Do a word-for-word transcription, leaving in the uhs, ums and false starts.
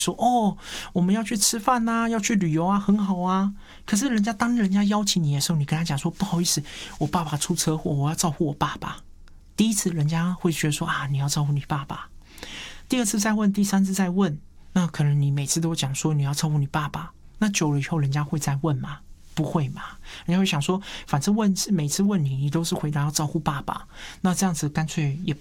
说哦，我们要去吃饭啊，要去旅游啊，很好啊。可是人家当人家邀请你的时候，你跟他讲说不好意思，我爸爸出车祸，我要照顾我爸爸。第一次人家会觉得说啊，你要照顾你爸爸。第二次再问，第三次再问，那可能你每次都讲说你要照顾你爸爸，那久了以后人家会再问吗？不会嘛？人家会想说，反正问每次问你，你都是回答要照顾爸爸，那这样子干脆也